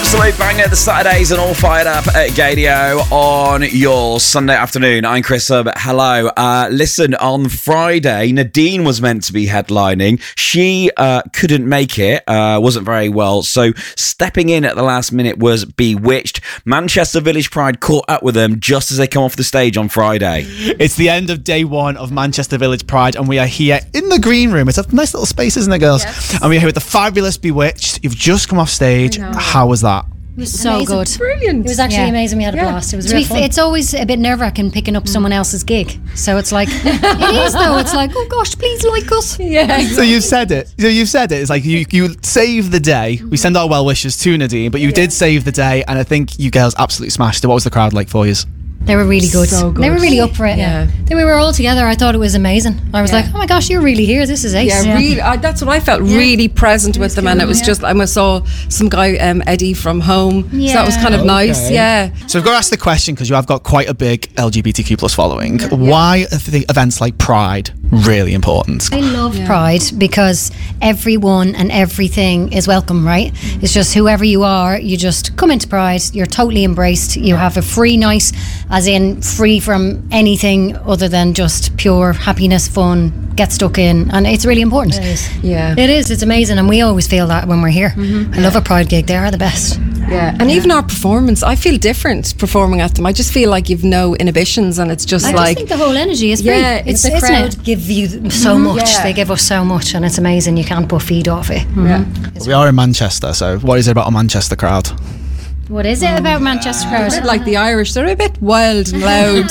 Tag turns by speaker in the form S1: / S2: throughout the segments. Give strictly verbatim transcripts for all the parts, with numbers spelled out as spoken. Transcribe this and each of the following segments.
S1: Absolute banger. The Saturdays and all fired up at Gadio on your Sunday afternoon. I'm Chris Sub. Hello. Uh, listen, on Friday, Nadine was meant to be headlining. She uh, couldn't make it, uh, wasn't very well. So stepping in at the last minute was Bewitched. Manchester Village Pride caught up with them just as they come off the stage on Friday.
S2: It's the end of day one of Manchester Village Pride, and we are here in the green room. It's a nice little space, isn't it, girls?
S3: Yes.
S2: And we're here with the fabulous Bewitched. You've just come off stage. How was that?
S4: It was so
S3: Amazing.
S4: good.
S3: Brilliant.
S4: It was actually
S3: Yeah.
S4: amazing. We had a
S3: Yeah.
S4: blast. It was
S3: To
S4: real
S3: be
S4: fun.
S3: f-
S4: It's always a bit nerve-wracking picking up someone else's gig. So it's like, it is though. It's like, oh gosh, please like us.
S3: Yeah.
S2: So you've said it. So you've said it. It's like you you saved the day. We send our well wishes to Nadine, but you did save the day, and I think you girls absolutely smashed it. What was the crowd like for you?
S4: They were really good.
S3: So good.
S4: They were really up for it.
S3: Yeah.
S4: Then we were all together. I thought it was amazing. I was
S3: Yeah.
S4: like, oh my gosh, you're really here. This is ace.
S3: Yeah, really. I, that's what I felt. Really present with them, and it was just. I saw some guy, um, Eddie from Home. So that was kind of nice.
S2: Okay.
S3: Yeah.
S2: So I've got to ask the question because you have got quite a big L G B T Q plus following. Why are the events like Pride really important?
S4: I love Pride because everyone and everything is welcome, right? It's just whoever you are, you just come into Pride, you're totally embraced, you have a free night, as in free from anything other than just pure happiness, fun, get stuck in, and it's really important. It is.
S3: Yeah.
S4: It is, it's amazing, and we always feel that when we're here. I love a Pride gig, they are the best.
S3: Yeah. And even our performance, I feel different performing at them. I just feel like you've no inhibitions, and it's just
S4: I
S3: like.
S4: just think the whole energy is free.
S3: Yeah,
S4: it's,
S3: the
S4: isn't
S3: crowd.
S4: it? Give you so much.
S3: Yeah.
S4: They give us so much, and it's amazing. You can't but feed off it.
S3: Yeah.
S2: We are in Manchester, so what is it about a Manchester crowd?
S4: What is it about Manchester
S3: A bit
S4: crowd?
S3: like the Irish, they're a bit wild and loud.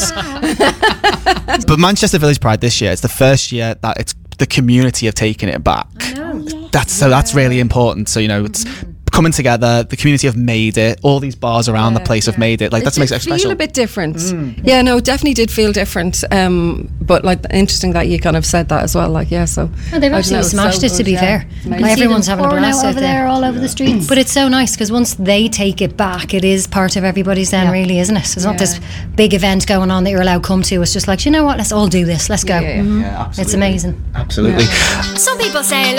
S2: But Manchester Village Pride this year, it's the first year that it's the community have taken it back. That's so that's really important. So you know, it's coming together. The community have made it. All these bars around the place have made it. Like that's
S3: it
S2: what makes
S3: did
S2: it
S3: feel
S2: special.
S3: a bit different. Yeah, no, it definitely did feel different. Um, but like interesting that you kind of said that as well. Like yeah, so
S4: Oh, they've
S3: I don't know,
S4: absolutely
S3: it's
S4: smashed
S3: so
S4: it, to
S3: good,
S4: be
S3: yeah.
S4: fair.
S3: It's amazing.
S4: Like, everyone's
S5: See them
S4: having a
S5: pouring
S4: blast
S5: out
S4: out
S5: over
S4: there.
S5: there, all over the streets.
S4: But it's so nice because once they take it back, it is part of everybody's then,
S3: Yeah.
S4: really, isn't it? It's not this big event going on that you're allowed to come to. It's just like, you know what, let's all do this. Let's go.
S3: Yeah, yeah, yeah.
S4: It's amazing.
S2: Absolutely.
S5: Some people say